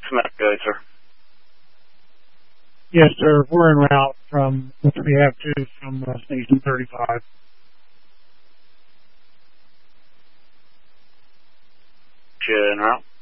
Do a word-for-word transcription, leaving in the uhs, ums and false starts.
Smack guide, sir. Yes, sir. We're en route from, which we have to, from uh, Station thirty-five. En route.